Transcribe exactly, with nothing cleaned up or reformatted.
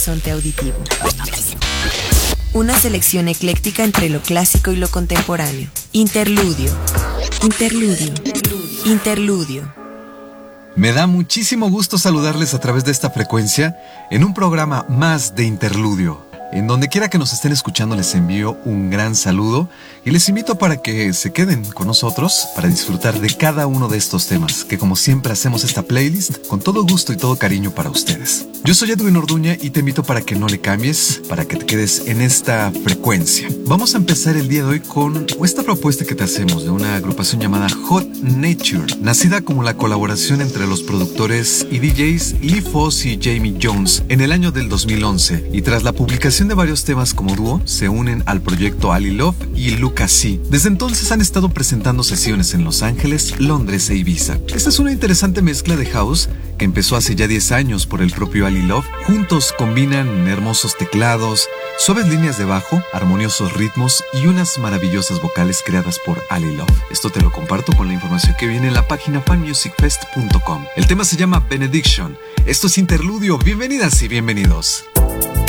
Horizonte auditivo. Una selección ecléctica entre lo clásico y lo contemporáneo. Interludio. Interludio. Interludio. Me da muchísimo gusto saludarles a través de esta frecuencia en un programa más de Interludio. En donde quiera que nos estén escuchando les envío un gran saludo y les invito para que se queden con nosotros para disfrutar de cada uno de estos temas, que como siempre hacemos esta playlist con todo gusto y todo cariño para ustedes. Yo soy Edwin Orduña y te invito para que no le cambies, para que te quedes en esta frecuencia. Vamos a empezar el día de hoy con esta propuesta que te hacemos de una agrupación llamada Hot Nature, nacida como la colaboración entre los productores y D Js Lee Foss y Jamie Jones en el año del dos mil once, y tras la publicación de varios temas como dúo, se unen al proyecto Ali Love y Luca C. Desde entonces han estado presentando sesiones en Los Ángeles, Londres e Ibiza. Esta es una interesante mezcla de house que empezó hace ya diez años por el propio Ali Love. Juntos combinan hermosos teclados, suaves líneas de bajo, armoniosos ritmos y unas maravillosas vocales creadas por Ali Love. Esto te lo comparto con la información que viene en la página fan music fest punto com. El tema se llama Benediction. Esto es Interludio. Bienvenidas y bienvenidos.